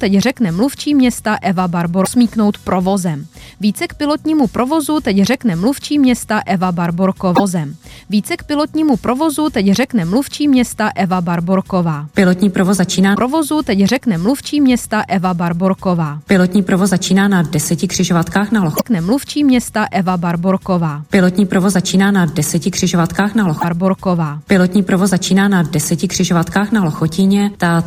teď řekne mluvčí města Eva Barborková. Smíknout provozem. Více k pilotnímu provozu teď řekne mluvčí města Eva Barborková. Více k pilotnímu provozu teď řekne mluvčí města Eva Barborková. Pilotní provoz začíná. Provozu teď řekne mluvčí města Eva Barborková. Pilotní provoz začíná na 10 křižovatkách na Loch. Řekne mluvčí města Eva Barborková. Pilotní provoz začíná na 10 křižovatkách na Loch. Barborková. Pilotní provoz začíná na 10 křižovatkách na Lochotíně.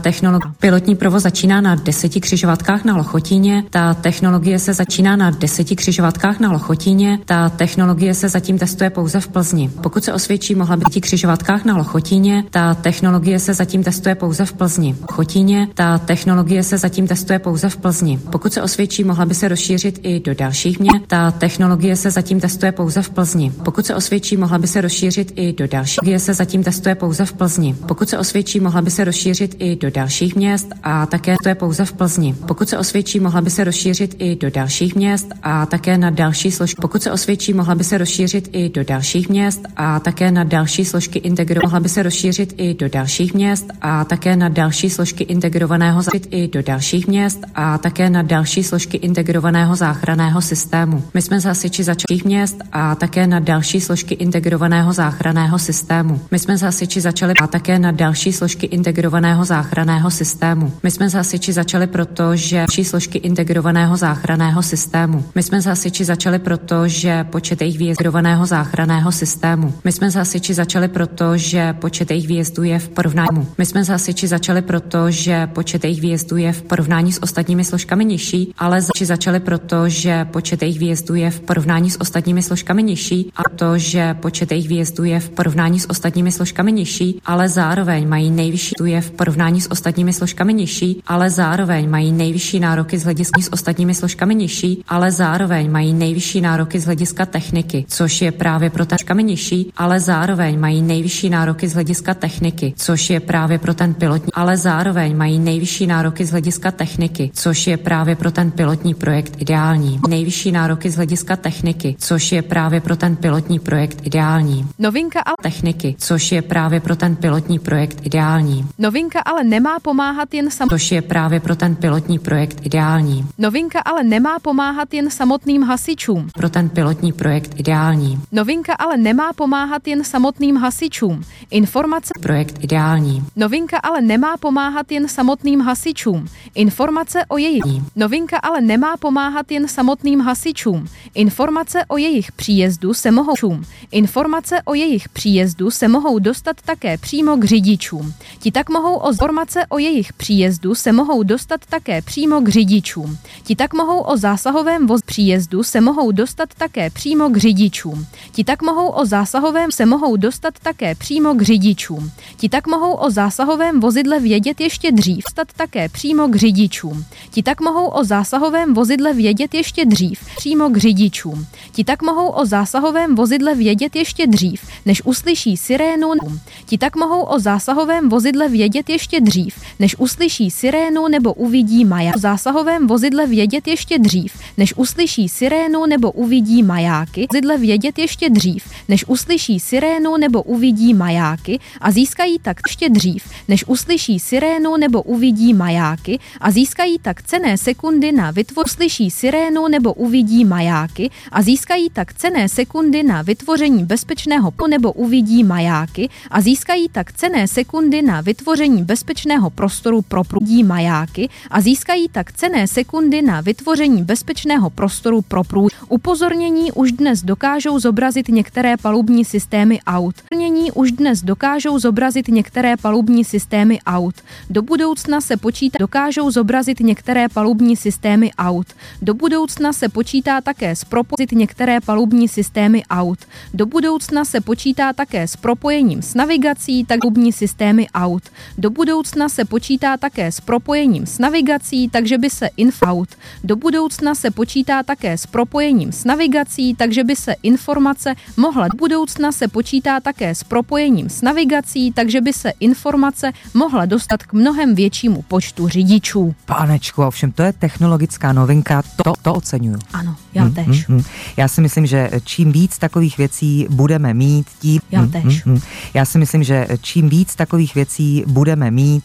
Pilotní provoz začíná na 10 křižovatkách na Lochotíně. Ta technologie se začíná na 10 křižovatkách na Lochotíně. Ta technologie se zatím testuje pouze v Plzni. Pokud se osvědčí, mohla být křižovatkách na Lochotíně. Ta technologie se zatím testuje pouze v Plzni. Lochotíně. Ta technologie se zatím testuje pouze v Plzni. Pokud se osvědčí, mohla by se rozšířit i do dalších měst. Ta technologie se zatím testuje pouze v Plzni. Pokud se osvědčí, mohla by se rozšířit i do dalších. Se zatím testuje pouze v Plzni. Pokud se osvědčí, mohla by se rozšířit i do dalších měst a také to je pouze v Plzni. Pokud se osvědčí, mohla by se rozšířit i do dalších měst a také na další složky. Pokud se osvědčí, mohla by se rozšířit i do dalších měst a také na další složky mohla by se rozšířit i do dalších měst a také na další složky integrovaného i do dalších měst a také na další složky integrovaného záchranného systému. My jsme s hasiči začali měst a také na další složky integrovaného záchranného systému. My jsme s hasiči začali a také na další složky integrovaného záchranného systému. My jsme s hasiči začali, protože další složky integrovaného záchranného systému. My jsme s hasiči začali, protože počet jejich výjezdovaného záchranného systému. My jsme s hasiči začali, protože počet jejich výjezdů je v porovnání. My jsme s hasiči začali, protože počet jejich výjezdů je v porovnání s ostatními složkami nižší, ale začali, protože počet jejich výjezdů je v porovnání s ostatními složkami nižší, a to, že počet jejich výjezdů je v porovnání s ostatními složkami nižší, ale zároveň mají nejvyšší je v porovnání s ostatními složkami nižší, ale zároveň mají nejvyšší nároky z hlediska s ostatními složkami nižší, ale zároveň mají nejvyšší nároky z hlediska techniky, což je právě pro ten nižší, ale zároveň mají nejvyšší nároky z hlediska techniky, což je právě pro ten pilotní, ale zároveň mají nejvyšší nároky z hlediska techniky, což je právě pro ten pilotní projekt ideální. Nejvyšší nároky z hlediska techniky, což je právě pro ten pilotní projekt ideální. Novinka a techniky, což je právě pro ten pilotní projekt ideální. Novinka ale nemá pomáhat jen což je právě pro ten pilotní projekt ideální. Novinka ale nemá pomáhat jen samotným hasičům. Pro ten pilotní projekt ideální. Novinka ale nemá pomáhat jen samotným hasičům. Informace projekt ideální. Novinka ale nemá pomáhat jen samotným hasičům. Informace o jejich Novinka ale nemá pomáhat jen samotným hasičům. Informace o jejich příjezdu se mohou Informace o jejich příjezdu se mohou dostat také přímo k řidičům. Ti tak mohou informace o jejich příjezdu se mohou dostat také přímo k řidičům. Ti tak mohou o zásahovém příjezdu se mohou dostat také přímo k řidičům. Ti tak mohou o zásahovém se mohou dostat také přímo k řidičům. Ti tak mohou o zásahovém vozidle vědět ještě dřív, dostat také přímo k řidičům. Ti tak mohou o zásahovém vozidle vědět ještě dřív, přímo k řidičům. Ti tak mohou o zásahovém vozidle vědět ještě dřív, než uslyší sirénu. Ti tak mohou o zásahovém vozidle vědět ještě dřív, než uslyší sirénu nebo uvidí maják. O zásahovém vozidle vědět ještě dřív, než uslyší sirénu nebo uvidí majáky. Vozidle vědět ještě dřív, než uslyší sirénu nebo uvidí majáky a získají tak ještě dřív, než uslyší sirénu nebo uvidí majáky a získají tak cenné sekundy na uslyší sirénu nebo uvidí majáky a získají tak cenné sekundy na vytvoření bezpečného nebo uvidí majáky a získají tak cenné sekundy na vytvoření bezpečného prostoru pro průdí majáky a získají tak cenné sekundy na vytvoření bezpečného prostoru pro průd. Upozornění už dnes dokážou zobrazit některé palubní systémy aut. Upozornění už dnes dokážou zobrazit některé palubní systémy aut. Do budoucna se dokážou zobrazit některé palubní systémy aut. Do budoucna se počítá také s propojit některé palubní systémy aut. Do budoucna se počítá také s propojením s navigací, tak palubní systémy aut. Do budoucna se počítá také s propojením s navigací, takže by se aut. Do budoucna se počítá také s propojením s navigací, takže by se informace mohla. Do budoucna se počítá také s propojením s navigací, takže by se informace mohla dostat k mnohem většímu počtu řidičů. Panečku, ovšem to je technologická novinka, to oceňuju. Ano, já tež. Já si myslím, že čím víc takových věcí budeme mít, tím... Já tež. Já si myslím, že čím víc takových věcí budeme mít,